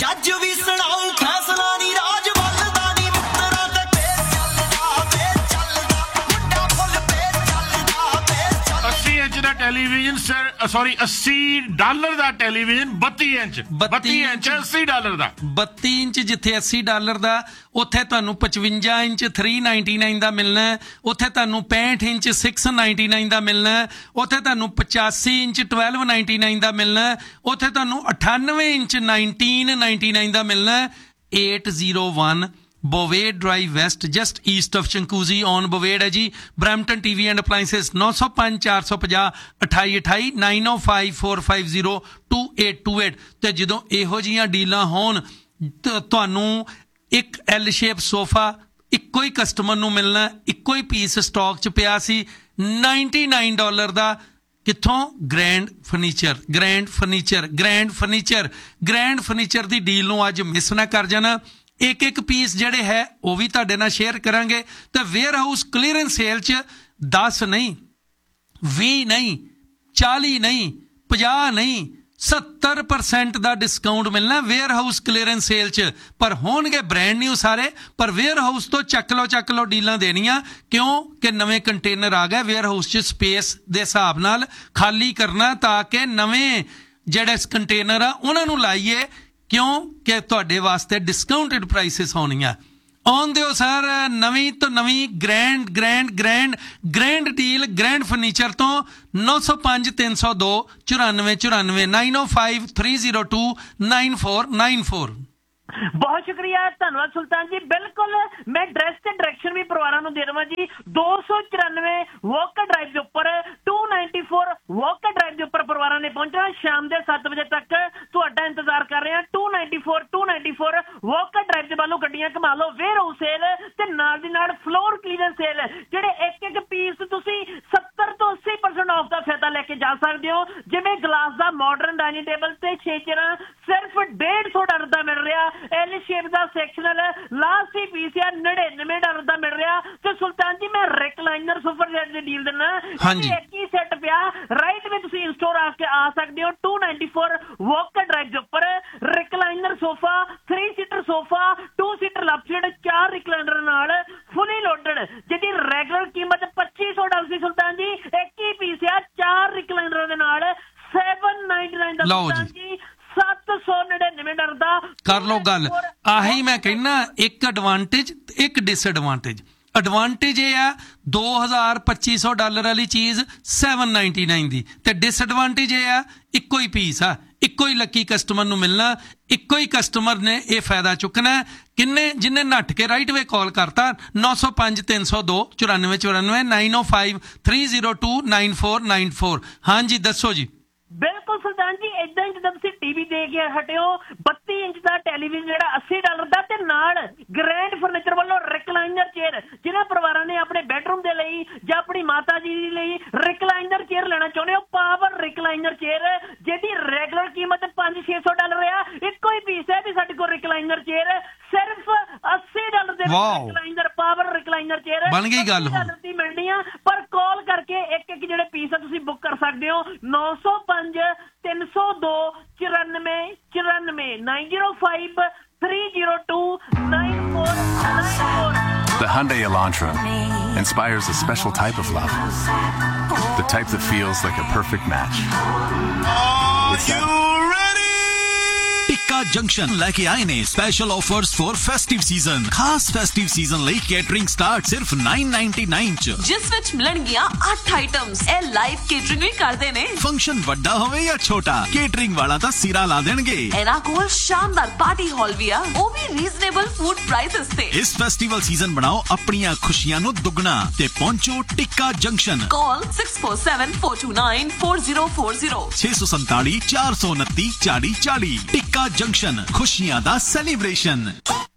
ਜੱਜ ਵੀ ਸੁਣਾਉ ਫੈਸਲਾ ਨੀ ਰਾਜ ਵੱਲਦਾ ਨੀ ਮਿੱਤਰਾਂ ਤੇ ਪੇਸ ਚੱਲਦਾ ਮੁੰਡਾ ਫੁੱਲ ਪੇਸ ਚੱਲਦਾ 80 ਇੰਚ ਦਾ ਟੈਲੀਵਿਜ਼ਨ ਸੌਰੀ $80 ਦਾ ਟੈਲੀਵਿਜ਼ਨ 32 ਇੰਚ 32 ਇੰਚ $80 ਦਾ 32 ਇੰਚ ਜਿੱਥੇ $80 ਦਾ ਉੱਥੇ ਤੁਹਾਨੂੰ 55 ਇੰਚ 399 ਦਾ ਮਿਲਣਾ, ਉੱਥੇ ਤੁਹਾਨੂੰ 65 ਇੰਚ 699 ਦਾ ਮਿਲਣਾ, ਉੱਥੇ ਤੁਹਾਨੂੰ 85 ਇੰਚ 1299 ਦਾ ਮਿਲਣਾ, ਉੱਥੇ ਤੁਹਾਨੂੰ 98 ਇੰਚ 1999 ਦਾ ਮਿਲਣਾ। 801 Bovade Drive West, just east of Chinguacousy on Bovade है जी। Brampton TV and Appliances 905 450 2828 905 450 2828 ਤੇ ਜਦੋਂ ਇਹੋ ਜਿਹੀਆਂ ਡੀਲਾਂ ਹੋਣ ਤੁਹਾਨੂੰ ਇੱਕ L ਸ਼ੇਪ ਸੋਫਾ ਇੱਕੋ ਹੀ ਕਸਟਮਰ ਨੂੰ ਮਿਲਣਾ, ਇੱਕੋ ਹੀ ਪੀਸ ਸਟਾਕ 'ਚ ਪਿਆ ਸੀ $99 ਦਾ। ਕਿੱਥੋਂ? ਗ੍ਰੈਂਡ ਫਰਨੀਚਰ ਦੀ ਡੀਲ ਨੂੰ ਅੱਜ ਮਿਸ ਨਾ ਕਰ ਜਾਣਾ। ਇੱਕ ਪੀਸ ਜਿਹੜੇ ਹੈ ਉਹ ਵੀ ਤੁਹਾਡੇ ਨਾਲ ਸ਼ੇਅਰ ਕਰਾਂਗੇ। ਤੇ ਵੇਅਰ ਹਾਊਸ ਕਲੀਅਰੈਂਸ ਸੇਲ 'ਚ 10 ਨਹੀਂ 20 ਨਹੀਂ 40 ਨਹੀਂ 50 ਨਹੀਂ 70% ਦਾ ਡਿਸਕਾਊਂਟ ਮਿਲਣਾ ਵੇਅਰ ਹਾਊਸ ਕਲੀਅਰੈਂਸ ਸੇਲ 'ਚ। ਪਰ ਹੋਣਗੇ ਬ੍ਰਾਂਡ ਨਿਊ ਸਾਰੇ, ਪਰ ਵੇਅਰ ਹਾਊਸ ਤੋਂ ਚੱਕ ਲਓ ਡੀਲਾਂ ਦੇਣੀਆਂ। ਕਿਉਂ ਕਿ ਨਵੇਂ ਕੰਟੇਨਰ ਆ ਗਏ ਵੇਅਰ ਹਾਊਸ 'ਚ, ਸਪੇਸ ਦੇ ਹਿਸਾਬ ਨਾਲ ਖਾਲੀ ਕਰਨਾ ਤਾਂ ਕਿ ਨਵੇਂ ਜਿਹੜੇ ਕੰਟੇਨਰ ਆ ਉਹਨਾਂ ਨੂੰ ਲਾਈਏ, ਕਿਉਂ ਕਿ ਤੁਹਾਡੇ ਵਾਸਤੇ ਡਿਸਕਾਊਂਟਡ ਪ੍ਰਾਈਸਿਸ ਹੋਣੀਆਂ। ਆਉਣ ਦਿਓ ਸਰ ਨਵੀਂ ਤੋਂ ਨਵੀਂ ਗ੍ਰੈਂਡ ਡੀਲ ਗ੍ਰੈਂਡ ਫਰਨੀਚਰ ਤੋਂ 905 302 9494 905 302 9494। ਬਹੁਤ ਸ਼ੁਕਰੀਆ, ਧੰਨਵਾਦ ਸੁਲਤਾਨ ਜੀ। ਬਿਲਕੁਲ ਮੈਂ ਐਡਰੈਸ ਤੇ ਡਾਇਰੈਕਸ਼ਨ ਵੀ ਪਰਿਵਾਰਾਂ ਨੂੰ ਦੇ ਦੇਵਾਂ ਜੀ। 294 ਵੋਕਰ ਡਰਾਈਵ ਦੇ ਉੱਪਰ 294 ਵੋਕਰ ਡਰਾਈਵ ਦੇ ਉੱਪਰ ਪਰਿਵਾਰਾਂ ਨੇ ਪਹੁੰਚਣਾ। ਸ਼ਾਮ ਦੇ 7 ਵਜੇ ਤੱਕ ਤੁਹਾਡਾ ਇੰਤਜ਼ਾਰ ਕਰ ਰਹੇ ਹਾਂ। 294 ਵੋਕਰ ਡਰਾਈਵ ਦੇ ਵੱਲੋਂ ਗੱਡੀਆਂ ਘੁਮਾ ਲਓ। ਵੇਅਰ ਹਾਊਸ ਸੇਲ ਤੇ ਨਾਲ ਦੀ ਨਾਲ ਫਲੋਰ ਕਲੀਅਰੈਂਸ ਸੇਲ, ਜਿਹੜੇ ਇੱਕ ਪੀਸ ਤੁਸੀਂ 70 ਤੋਂ 80% ਆਫ ਦਾ ਫਾਇਦਾ ਲੈ ਕੇ ਜਾ ਸਕਦੇ ਹੋ। ਜਿਵੇਂ ਗਲਾਸ ਦਾ ਮਾਡਰਨ ਡਾਈਨਿੰਗ ਟੇਬਲ ਤੇ 6 ਚੇਅਰਾਂ ਸਿਰਫ $150 ਦਾ ਮਿਲ ਰਿਹਾ। L ਸ਼ੇਪ ਦਾ ਸੈਕਸ਼ਨਲ ਲਾਸਟ ਹੀ ਪੀਸ ਆ $99 ਦਾ ਮਿਲ ਰਿਹਾ। ਤੇ ਸੁਲਤਾਨ ਜੀ ਮੈਂ ਰਿਕਲਾਈਨਰ ਸੋਫਾ ਸੈਟ ਦੀ ਡੀਲ ਦਿੰਦਾ। ਇੱਕ ਹੀ ਸੈੱਟ ਪਿਆ ਰਾਈਟ ਵਿੱਚ ਤੁਸੀਂ ਇੰਸਟੋਰ ਆ ਸਕਦੇ ਹੋ। 294 ਵੋਕਰ ਡਰਾਈਵ ਦੇ ਉੱਪਰ recliner sofa 3 seater sofa 2 seater left side 4 recliner ਨਾਲ ਫੁੱਲੀ ਲੋਡਡ, ਜਿਹਦੀ ਰੈਗੂਲਰ ਕੀਮਤ $2500 ਸੀ ਸੁਲਤਾਨ ਜੀ। ਇੱਕ ਹੀ ਪੀਸ ਆ 4 ਰਿਕਲਾਈਨਰਾਂ ਦੇ ਨਾਲ $799 ਦਾ ਸੁਲਤਾਨ ਜੀ। $799 ਦਾ ਕਰ ਲੋ ਗੱਲ। ਆਹੀ ਮੈਂ ਕਹਿਣਾ, ਇੱਕ ਐਡਵਾਂਟੇਜ ਇੱਕ ਡਿਸਐਡਵਾਂਟੇਜ। ਐਡਵਾਂਟੇਜ ਇਹ ਆ $2200 ਵਾਲੀ ਚੀਜ਼ $799 ਦੀ, ਤੇ ਡਿਸਐਡਵਾਂਟੇਜ ਇਹ ਆ ਇੱਕੋ ਹੀ ਪੀਸ ਆ, ਇੱਕੋ ਹੀ ਲੱਕੀ ਕਸਟਮਰ ਨੂੰ ਮਿਲਣਾ, ਇੱਕੋ ਹੀ ਕਸਟਮਰ ਨੇ ਇਹ ਫਾਇਦਾ ਚੁੱਕਣਾ। ਕਿੰਨੇ ਜਿੰਨੇ ਨੱਠ ਕੇ ਰਾਈਟ ਵੇ ਕਾਲ ਕਰਤਾ 905 302 9494 905 302 9494। ਹਾਂਜੀ ਦੱਸੋ ਜੀ। ਬਿਲਕੁਲ ਸੁਲਤਾਨ ਜੀ, ਏਦਾਂ ਹੀ ਜਦੋਂ ਤੁਸੀਂ ਟੀਵੀ ਦੇਖ ਕੇ ਹਟਿਓ 32 ਇੰਚ ਦਾ ਟੈਲੀਵਿਜ਼ਨ ਜਿਹੜਾ $80 ਦਾ, ਤੇ ਨਾਲ ਗ੍ਰੈਂਡ ਫਰਨੀਚਰ ਵੱਲੋਂ ਰਿਕਲਾਈਨਰ ਚੇਅਰ, ਜਿਹਨਾਂ ਪਰਿਵਾਰਾਂ ਨੇ ਆਪਣੇ ਬੈਡਰੂਮ ਦੇ ਲਈ ਜਾਂ ਆਪਣੀ ਮਾਤਾ ਜੀ ਲਈ ਰਿਕਲਾਈਨਰ ਚੇਅਰ ਲੈਣਾ ਚਾਹੁੰਦੇ ਹੋ, ਪਾਵਰ ਰਿਕਲਾਈਨਰ ਚੇਅਰ ਜਿਹਦੀ ਰੈਗੂਲਰ ਕੀਮਤ $500-600 ਆ। ਇੱਕੋ ਹੀ ਪੀਸ ਹੈ ਵੀ ਸਾਡੇ ਕੋਲ ਰਿਕਲਾਈਨਰ ਚੇਅਰ ਸਿਰਫ $80 ਦੇ ਰਿਕਲਾਈਨਰ ਪਾਵਰ ਰਿਕਲਾਈਨਰ ਚੇਅਰ ਬਣ ਗਈ ਗੱਲ ਦੀ ਮਿਲਣੀ ਆ। ਪਰ ਕਾਲ ਕਰਕੇ ਇੱਕ ਜਿਹੜੇ ਪੀਸ ਆ ਤੁਸੀਂ ਬੁੱਕ ਕਰ ਸਕਦੇ ਹੋ 905 302 9494 905 302 9494। The Hyundai Elantra inspires a special type of love, the type that feels like a perfect match. Are you ready? Tikka junction ਲੈ ਕੇ ਆਏ ਨੇ special offers for festive season. ਖਾਸ ਫੈਸਟਿਵ ਸੀਜ਼ਨ ਲਈ ਕੇਟਰਿੰਗ ਸਟਾਰਟ ਸਿਰਫ $999 ਚ, ਜਿਸ ਵਿੱਚ ਮਿਲਣਗੀਆਂ 8 ਆਈਟਮਸ। ਇਹ ਲਾਈਵ ਕੇਟਰਿੰਗ ਵੀ ਕਰਦੇ ਨੇ। ਫੰਕਸ਼ਨ ਵੱਡਾ ਹੋਵੇ ਜਾਂ ਛੋਟਾ, ਕੇਟਰਿੰਗ ਵਾਲਾ ਤਾਂ ਸਿਰਾ ਲਾ ਦੇਣਗੇ। ਇਹਨਾਂ ਕੋਲ ਸ਼ਾਨਦਾਰ ਪਾਰਟੀ ਹਾਲ ਵੀ ਆ, ਉਹ ਵੀ ਰੀਜ਼ਨੇਬਲ ਫੂਡ ਪ੍ਰਾਈਸਸ ਤੇ। ਇਸ ਫੈਸਟੀਵਲ ਸੀਜ਼ਨ ਬਣਾਓ ਆਪਣੀਆਂ ਖੁਸ਼ੀਆਂ ਨੂੰ ਦੁੱਗਣਾ ਤੇ ਪਹੁੰਚੋ ਟਿੱਕਾ ਜੰਕਸ਼ਨ। ਕਾਲ 647 429 4040 647 429 4040। ਟਿੱਕਾ ਜੰਕਸ਼ਨ, ਖੁਸ਼ੀਆਂ ਦਾ ਸੈਲੀਬ੍ਰੇਸ਼ਨ।